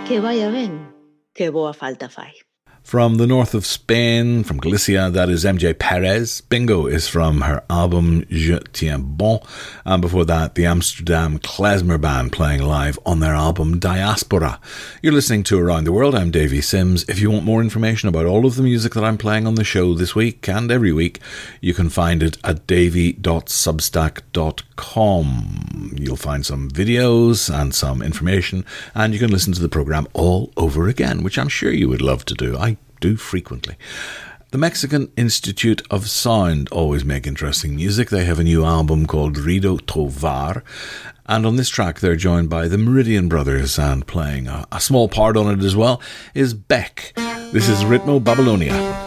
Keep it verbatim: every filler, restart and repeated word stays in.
Que vaya ben, que boa falta fai. From the north of Spain, from Galicia, that is M J Perez. Bingo is from her album Je Tiens Bon. And before that, the Amsterdam Klezmer Band playing live on their album Diaspora. You're listening to Around the World. I'm Davey Sims. If you want more information about all of the music that I'm playing on the show this week and every week, you can find it at davey dot substack dot com. You'll find some videos and some information, and you can listen to the programme all over again, which I'm sure you would love to do. I do frequently. The Mexican Institute of Sound always make interesting music. They have a new album called Rido Tovar, and on this track they're joined by the Meridian Brothers, and playing a, a small part on it as well is Beck. This is Ritmo Babylonia.